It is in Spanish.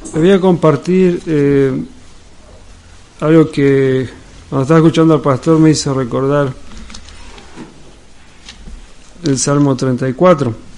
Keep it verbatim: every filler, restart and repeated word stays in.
Les voy a compartir eh, algo que cuando estaba escuchando al pastor me hizo recordar el Salmo treinta y cuatro.